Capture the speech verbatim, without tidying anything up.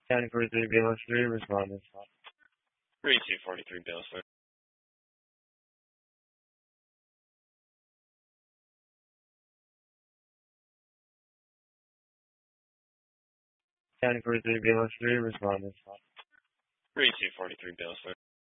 County forty-three, B L S three, responding. three two forty-three, B L S three. County forty-three, B L S three, responding. three two forty-three, B L S three.